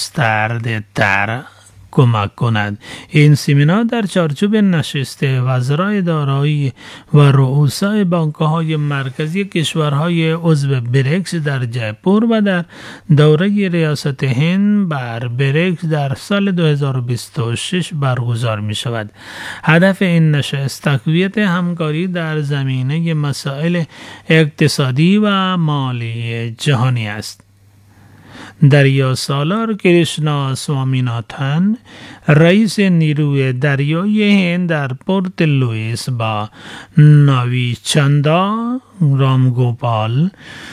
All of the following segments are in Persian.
گسترده تر کمک کند. این سمینار در چارچوب نشست وزرای دارایی و رؤسای بانک‌های مرکزی کشورهای عضو بریکس در جیپور و در دوره ریاست هند بر بریکس در سال 2026 برگزار می شود. هدف این نشست تقویت همکاری در زمینه مسائل اقتصادی و مالی جهانی است. دریا سالار کریشنا سوامیناتن، رئیس نیروی دریایی هند در پورت لوئیس با ناوی چندا رامگوپال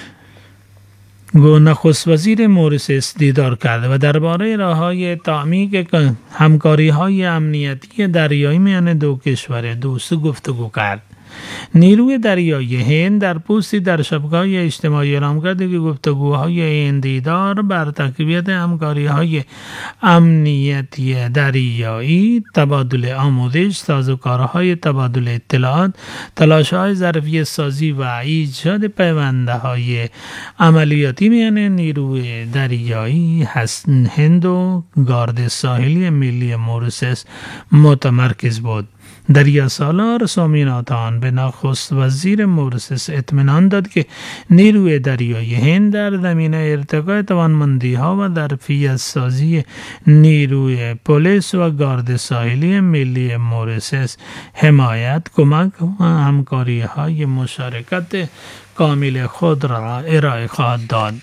نخست وزیر موریشیس دیدار کرد و درباره راه‌های تعمیق همکاری‌های امنیتی دریایی میان دو کشور دوست گفتگو کرد. نیروی دریایی هند در پستی در شبکه‌های اجتماعی اعلام کرد که گفتگوهای این دیدار بر تقویت همکاری‌های امنیتی دریایی، تبادل آموزش، سازوکارهای تبادل اطلاعات، تلاش‌های ظرفیت سازی و ایجاد پیوندهای عملیاتی میان نیروی دریایی هند و گارد ساحلی ملی موریشیس متمرکز بود. دریا سالار سوامیناتان به نخست وزیر موریشیس اطمینان داد که نیروی دریایی هند در زمینه ارتقاء توانمندی‌ها و ظرفیت سازی نیروی پلیس و گارد ساحلی ملی موریشیس حمایت، کمک و همکاری‌های مشارکت کامل خود را ارائه خواهد داد.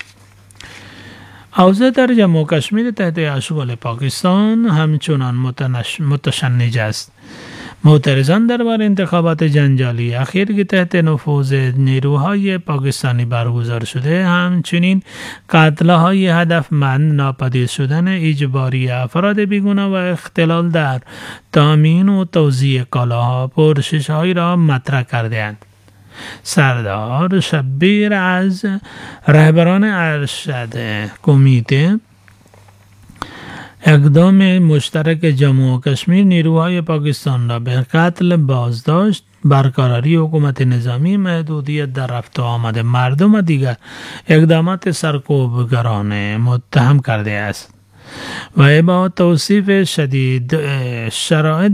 اوضاع در جموں و کشمیر تحت اشغال پاکستان همچنان متشنج است. معترضان درباره انتخابات جنجالی اخیر که تحت نفوذ نیروهای پاکستانی برگزار شده، همچنین قتل‌های هدفمند، ناپدید شدن اجباری افراد بیگناه و اختلال در تامین و توزیع کالاها پرسش‌هایی را مطرح کرده‌اند. سردار شبیر از رهبران ارشد کمیته اقدام مشترک جموں و کشمیر نیروهای پاکستان را به قتل، بازداشت، برقراری حکومت نظامی، محدودیت در رفت و آمد مردم و دیگر اقدامات سرکوبگرانه متهم کرده است و با توصیف شدید شرایط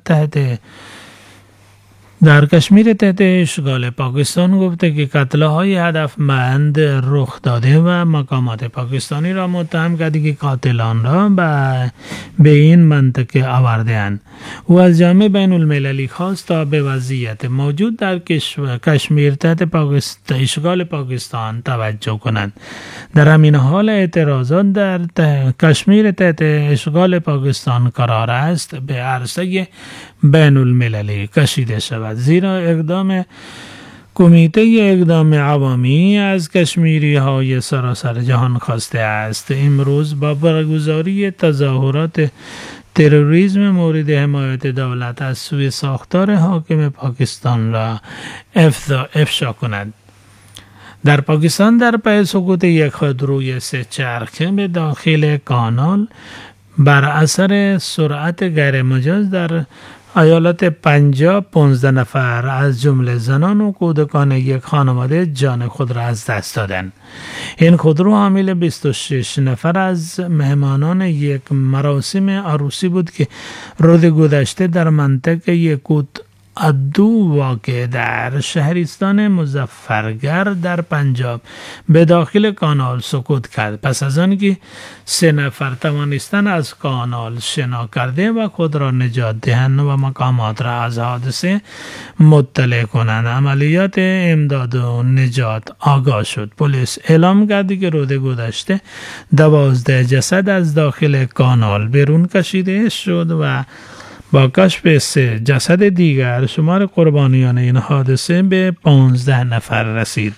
در کشمیر تحت اشغال پاکستان گفته که قتل‌های هدفمند رخ داده و مقامات پاکستانی را متهم کرده که قاتلان را به این منطقه آورده‌اند. او از جامعه بین المللی خواست تا به وضعیت موجود در کشمیر تحت اشغال پاکستان توجه کنند. در همین حال اعتراضات در کشمیر تحت اشغال پاکستان قرار است به عرصه بین المللی کشیده شود، زیرا اقدام کمیته اقدام عوامی از کشمیری های سراسر جهان خواسته است. امروز با برگزاری تظاهرات تروریسم مورد حمایت دولت از سوی ساختار حاکم پاکستان را افشا کند. در پاکستان در پی سقوط یک خودروی سه چرخه به داخل کانال بر اثر سرعت غیرمجاز در ایالت پنجاب 15 نفر از جمله زنان و کودکان یک خانواده جان خود را از دست دادند. این خودرو حامل 26 نفر از مهمانان یک مراسم عروسی بود که روز گذشته در منطقه یکوت ادو واقع در شهرستان مظفرگر در پنجاب به داخل کانال سقوط کرد. پس از آنکه 3 نفر توانستند از کانال شنا کرده و خود را نجات دهند و مقامات را از حادثه مطلع کنند، عملیات امداد و نجات آغاز شد. پلیس اعلام کرد که روز گذشته 12 جسد از داخل کانال بیرون کشیده شد و با کشف 3 جسد دیگر شمار قربانیان این حادثه به 15 نفر رسید.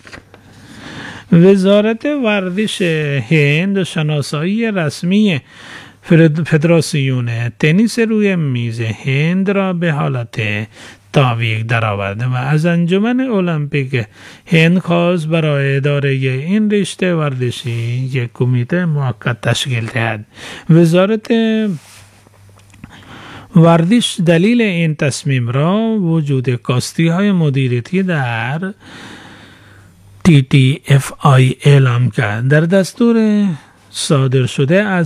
وزارت ورزش هند شناسایی رسمی فدراسیون تنیس روی میز هند را به حالت تعویق درآورده و از انجمن المپیک هند خواست برای اداره این رشته ورزشی یک کمیته موقت تشکیل دهد. وزارت ورزش دلیل این تصمیم را وجود کاستی های مدیریتی در TTFI اعلام کرد. در دستور صادر شده از